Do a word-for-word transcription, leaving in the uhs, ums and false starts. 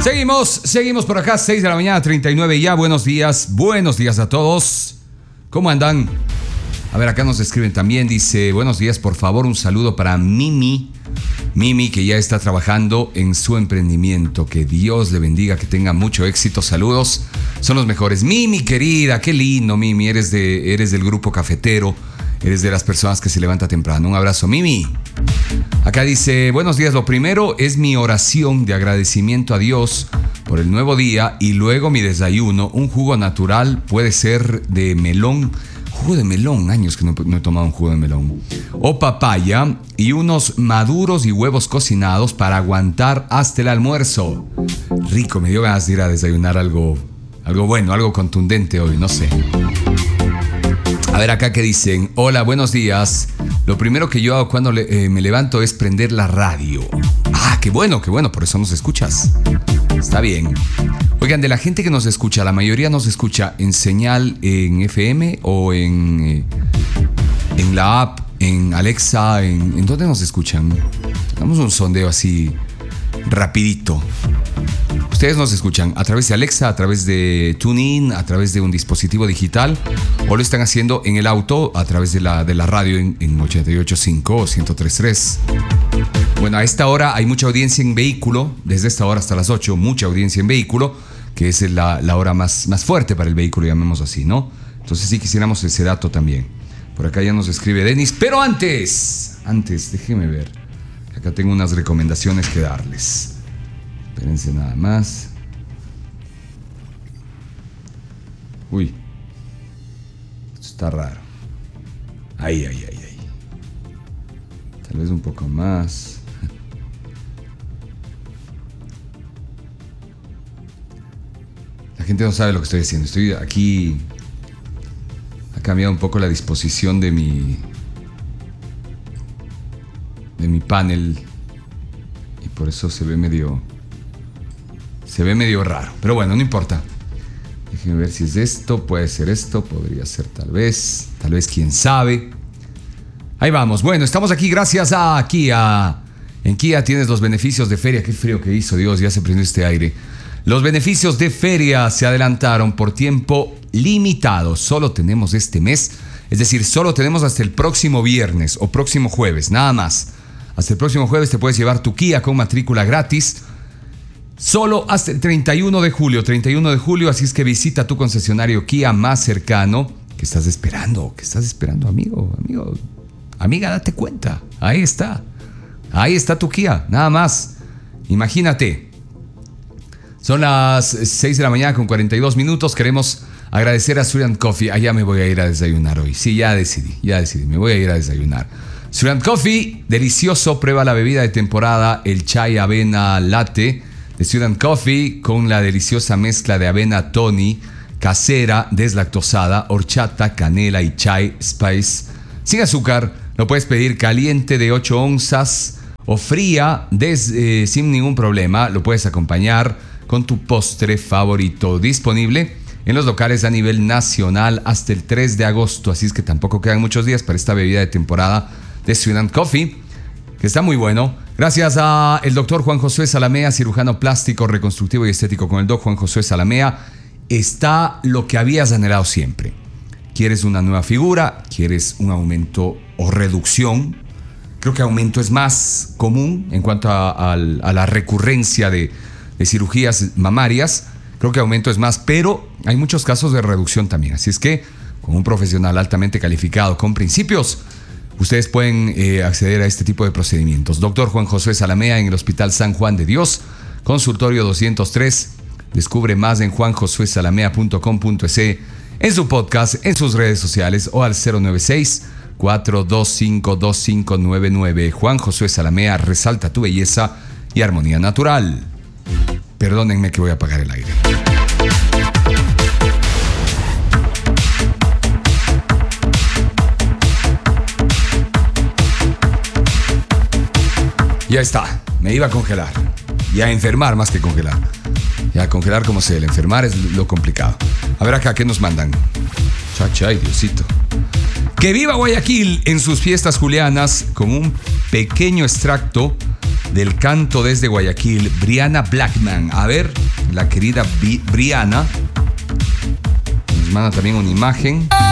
Seguimos, seguimos por acá, seis de la mañana, treinta y nueve ya. Buenos días, buenos días a todos. ¿Cómo andan? A ver, acá nos escriben también, dice, buenos días, por favor, un saludo para Mimi. Mimi, que ya está trabajando en su emprendimiento. Que Dios le bendiga, que tenga mucho éxito. Saludos, son los mejores. Mimi, querida, qué lindo, Mimi. Eres, de, eres del grupo cafetero. Eres de las personas que se levanta temprano. Un abrazo, Mimi. Acá dice, buenos días. Lo primero es mi oración de agradecimiento a Dios por el nuevo día. Y luego mi desayuno. Un jugo natural, puede ser de melón. Jugo de melón, años que no, no he tomado un jugo de melón. O papaya y unos maduros y huevos cocinados para aguantar hasta el almuerzo. Rico, me dio ganas de ir a desayunar algo, algo bueno, algo contundente hoy, no sé. A ver acá que dicen, hola, buenos días. Lo primero que yo hago cuando le, eh, me levanto es prender la radio. Ah, qué bueno, qué bueno, por eso nos escuchas. Está bien. Oigan, de la gente que nos escucha, la mayoría nos escucha en señal en F M o en, eh, en la app, en Alexa, en, ¿en dónde nos escuchan? Hagamos un sondeo así rapidito. Ustedes nos escuchan a través de Alexa, a través de TuneIn, a través de un dispositivo digital, o lo están haciendo en el auto a través de la, de la radio en, en ochenta y ocho punto cinco o ciento tres punto tres. Bueno, a esta hora hay mucha audiencia en vehículo, desde esta hora hasta las ocho, mucha audiencia en vehículo, que es la, la hora más, más fuerte para el vehículo, llamémoslo así, ¿no? Entonces sí quisiéramos ese dato también. Por acá ya nos escribe Denis, pero antes, antes, déjeme ver. Acá tengo unas recomendaciones que darles. Espérense nada más. Uy, esto está raro. Ahí, ahí, ahí, ahí. Tal vez un poco más. La gente no sabe lo que estoy haciendo. Estoy aquí. Ha cambiado un poco la disposición de mi. De mi panel. Y por eso se ve medio. Se ve medio raro. Pero bueno, no importa. Déjenme ver si es esto. Puede ser esto. Podría ser tal vez. Tal vez quién sabe. Ahí vamos. Bueno, estamos aquí gracias a Kia. En Kia tienes los beneficios de feria. Qué frío que hizo, Dios. Ya se prendió este aire. Los beneficios de feria se adelantaron por tiempo limitado. Solo tenemos este mes. Es decir, solo tenemos hasta el próximo viernes o próximo jueves. Nada más. Hasta el próximo jueves te puedes llevar tu Kia con matrícula gratis. Solo hasta el treinta y uno de julio. treinta y uno de julio. Así es que visita tu concesionario Kia más cercano. ¿Qué estás esperando? ¿Qué estás esperando, amigo? Amigo. Amiga, date cuenta. Ahí está. Ahí está tu Kia. Nada más. Imagínate. Son las seis de la mañana con cuarenta y dos minutos. Queremos agradecer a Suryan Coffee. Allá me voy a ir a desayunar hoy. Sí, ya decidí, ya decidí. Me voy a ir a desayunar. Suryan Coffee, delicioso. Prueba la bebida de temporada, el chai avena latte de Suryan Coffee con la deliciosa mezcla de avena Tony, casera, deslactosada, horchata, canela y chai spice. Sin azúcar, lo puedes pedir caliente de ocho onzas o fría des, eh, sin ningún problema. Lo puedes acompañar con tu postre favorito, disponible en los locales a nivel nacional hasta el tres de agosto. Así es que tampoco quedan muchos días para esta bebida de temporada de Suryan Coffee, que está muy bueno. Gracias a el doctor Juan Josué Salamea, cirujano plástico, reconstructivo y estético. Con el doctor Juan Josué Salamea está lo que habías anhelado siempre. ¿Quieres una nueva figura? ¿Quieres un aumento o reducción? Creo que aumento es más común en cuanto a, a, a la recurrencia de de cirugías mamarias. Creo que aumento es más, pero hay muchos casos de reducción también. Así es que con un profesional altamente calificado, con principios, ustedes pueden eh, acceder a este tipo de procedimientos. Doctor Juan Josué Salamea en el Hospital San Juan de Dios, consultorio doscientos tres. Descubre más en juan josué salamea punto com punto es, en su podcast, en sus redes sociales o al cero nueve seis, cuatro dos cinco, dos cinco nueve nueve. Juan Josué Salamea, resalta tu belleza y armonía natural. Perdónenme que voy a apagar el aire. Ya está, me iba a congelar. Y a enfermar más que congelar. Y a congelar como sea, el enfermar es lo complicado. A ver acá, ¿qué nos mandan? Chacha, ay Diosito. Que viva Guayaquil en sus fiestas julianas con un pequeño extracto del canto desde Guayaquil, Briana Blackman. A ver, la querida Bi- Briana nos manda también una imagen.